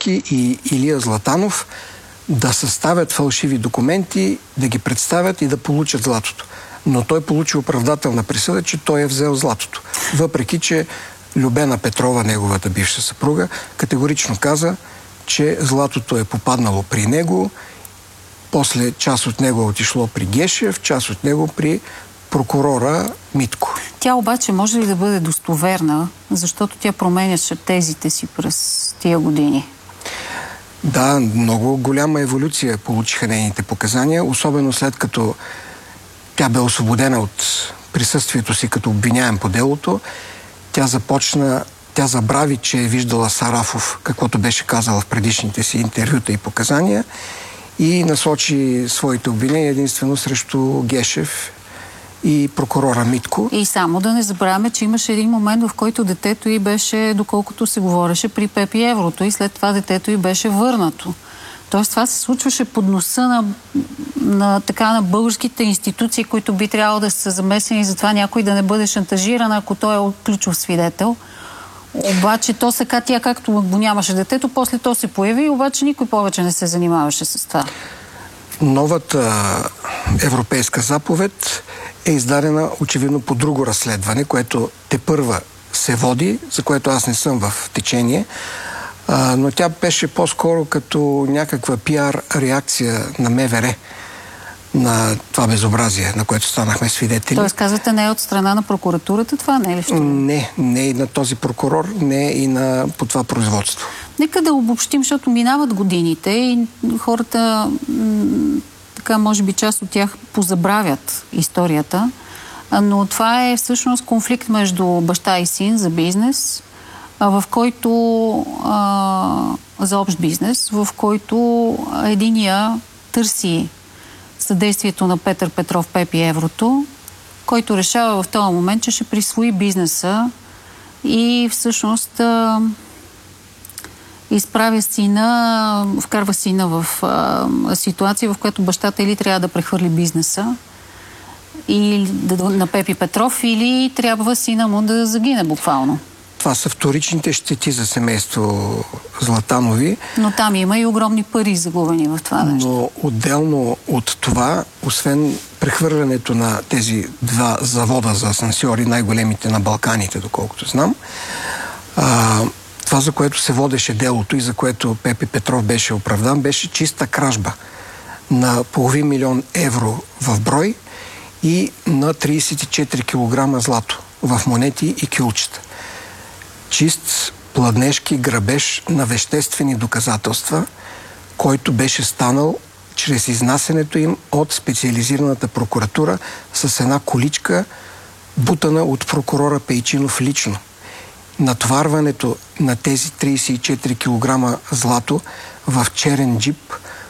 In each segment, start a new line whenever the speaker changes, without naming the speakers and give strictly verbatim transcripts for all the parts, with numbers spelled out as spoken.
Мариновски и Илия Златанов да съставят фалшиви документи, да ги представят и да получат златото. Но той получи оправдателна присъда, че той е взел златото. Въпреки че Любена Петрова, неговата бивша съпруга, категорично каза, че златото е попаднало при него, после част от него е отишло при Гешев, част от него при прокурора Митко.
Тя обаче може ли да бъде достоверна, защото тя променяше тезите си през тия години?
Да, много голяма еволюция получиха нейните показания, особено след като тя бе освободена от присъствието си като обвиняем по делото. Тя започна, тя забрави, че е виждала Сарафов, каквото беше казала в предишните си интервюта и показания, и насочи своите обвинения единствено срещу Гешев и прокурора Митко.
И само да не забравяме, че имаше един момент, в който детето й беше, доколкото се говореше, при Пепи Еврото, и след това детето й беше върнато. Тоест това се случваше под носа на, на, така, на българските институции, които би трябвало да са замесени за това някой да не бъде шантажиран, ако той е ключов свидетел. Обаче то сега тя, както го нямаше детето, после то се появи, обаче никой повече не се занимаваше с това.
Новата европейска заповед е издадена очевидно по друго разследване, което тепърва се води, за което аз не съм в течение, а, но тя беше по-скоро като някаква пиар реакция на МВР на това безобразие, на което станахме свидетели.
Тоест казвате, не е от страна на прокуратурата това, не е ли? Ще?
Не, не и на този прокурор, не и на по това производство.
Нека да обобщим, защото минават годините и хората, така може би част от тях позабравят историята, но това е всъщност конфликт между баща и син за бизнес, в който а, за общ бизнес, в който единия търси съдействието на Петър Петров, Пепи Еврото, който решава в този момент, че ще присвои бизнеса и всъщност а, изправя сина, вкарва сина в а, ситуация, в която бащата или трябва да прехвърли бизнеса и да, на Пепи Петров, или трябва сина му да загине буквално.
Това са вторичните щети за семейство Златанови.
Но там има и огромни пари загубени в това нещо.
Но отделно от това, освен прехвърлянето на тези два завода за асансьори, най-големите на Балканите, доколкото знам, а, това, за което се водеше делото и за което Пепи Петров беше оправдан, беше чиста кражба на половин милион евро в брой и на трийсет и четири килограма злато в монети и кюлчета. Чист пладнешки грабеж на веществени доказателства, който беше станал чрез изнасянето им от специализираната прокуратура с една количка, бутана от прокурора Пейчинов лично. Натварването на тези трийсет и четири килограма злато в черен джип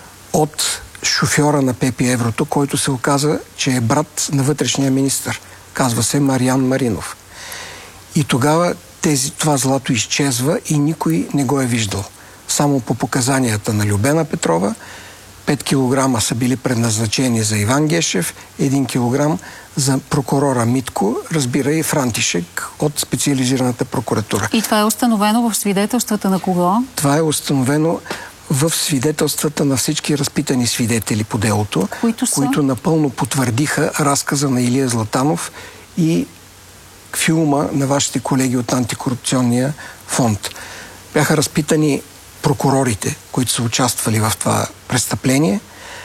от шофьора на Пепи Еврото, който се оказа, че е брат на вътрешния министър. Казва се Мариан Маринов. И тогава тези, това злато изчезва и никой не го е виждал. Само по показанията на Любена Петрова, пет килограма са били предназначени за Иван Гешев, един килограм за прокурора Митко, разбира и Франтишек от специализираната прокуратура.
И това е установено в свидетелствата на кого?
Това е установено в свидетелствата на всички разпитани свидетели по делото,
които,
които напълно потвърдиха разказа на Илия Златанов и филма на вашите колеги от Антикорупционния фонд. Бяха разпитани прокурорите, които са участвали в това престъпление.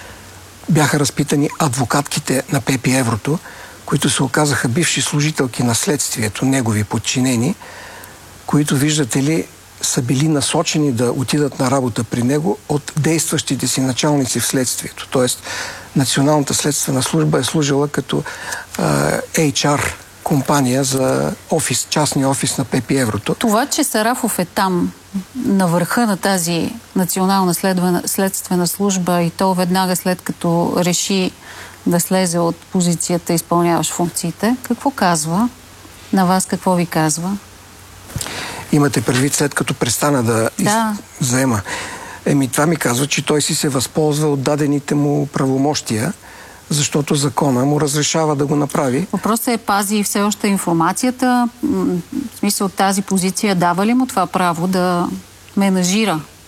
Бяха разпитани адвокатките на Пепи Еврото, които се оказаха бивши служителки на следствието, негови подчинени, които, виждате ли, са били насочени да отидат на работа при него от действащите си началници в следствието. Тоест, Националната следствена служба е служила като а, Ейч Ар компания за офис, частния офис на Пепи Еврото.
Това, че Сарафов е там, на върха на тази национална следствена, следствена служба, и то веднага след като реши да слезе от позицията, изпълняваш функциите, какво казва? На вас какво ви казва?
Имате предвид след като престана да,
да.
из... заема. Еми, това ми казва, че той си се възползва от дадените му правомощия, защото закона му разрешава да го направи.
Въпросът е, пази все още информацията. В смисъл, тази позиция дава ли му това право да менажира